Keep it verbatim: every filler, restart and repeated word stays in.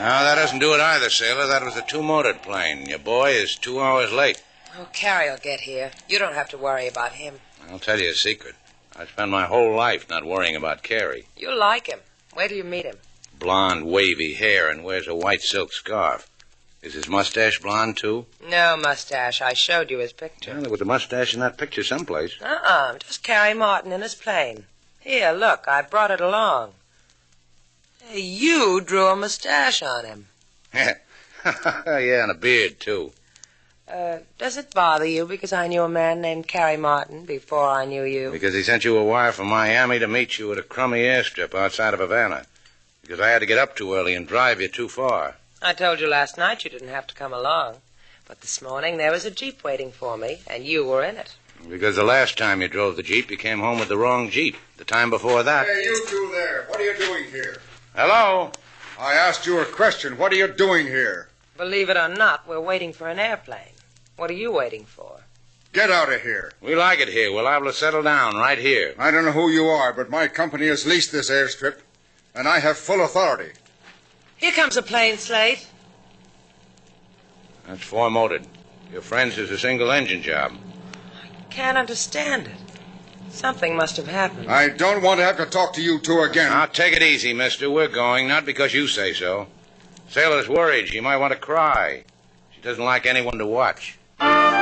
that doesn't do it either, sailor. That was a two-motored plane. Your boy is two hours late. Oh, Carrie will get here. You don't have to worry about him. I'll tell you a secret. I spent my whole life not worrying about Carrie. You'll like him. Wait till you meet him. Blonde, wavy hair and wears a white silk scarf. Is his mustache blonde, too? No mustache. I showed you his picture. Well, there was a mustache in that picture someplace. Uh-uh. Just Carrie Martin in his plane. Here, look. I brought it along. Hey, you drew a mustache on him. Yeah, and a beard, too. Uh, does it bother you because I knew a man named Carrie Martin before I knew you? Because he sent you a wire from Miami to meet you at a crummy airstrip outside of Havana. Because I had to get up too early and drive you too far. I told you last night you didn't have to come along. But this morning there was a Jeep waiting for me, and you were in it. Because the last time you drove the Jeep, you came home with the wrong Jeep. The time before that... Hey, you two there. What are you doing here? Hello? I asked you a question. What are you doing here? Believe it or not, we're waiting for an airplane. What are you waiting for? Get out of here. We like it here. We're liable to settle down right here. I don't know who you are, but my company has leased this airstrip, and I have full authority. Here comes a plane, Slate. That's four-motored. Your friend's is a single-engine job. I can't understand it. Something must have happened. I don't want to have to talk to you two again. Now, take it easy, mister. We're going, not because you say so. Sailor's worried. She might want to cry. She doesn't like anyone to watch.